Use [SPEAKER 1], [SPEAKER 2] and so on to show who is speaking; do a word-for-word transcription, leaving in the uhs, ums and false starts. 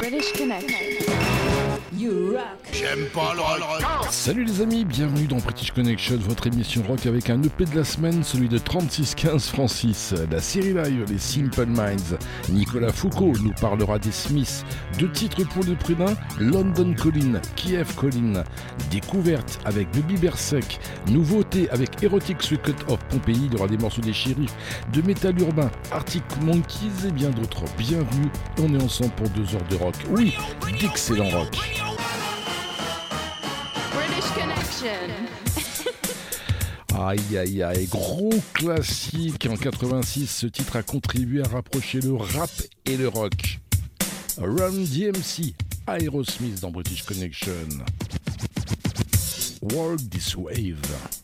[SPEAKER 1] British Connection. You rock.
[SPEAKER 2] J'aime pas le rock.
[SPEAKER 3] Salut les amis, bienvenue dans British Connection, votre émission rock avec un E P de la semaine, celui de trente-six quinze Francis. La série live, les Simple Minds. Nicolas Foucault nous parlera des Smiths. Deux titres pour le prix d'un, London Calling, Kiev Calling. Découverte avec Baby Bersek. Nouveauté avec Erotic Circuit of Pompéi. Il y aura des morceaux des shérifs, de métal urbain, Arctic Monkeys et bien d'autres. Bienvenue, on est ensemble pour deux heures de rock. Oui, d'excellent rock.
[SPEAKER 1] British Connection.
[SPEAKER 3] Aïe aïe aïe, gros classique en quatre-vingt-six, ce titre a contribué à rapprocher le rap et le rock. Run D M C, Aerosmith dans British Connection. Work This Wave.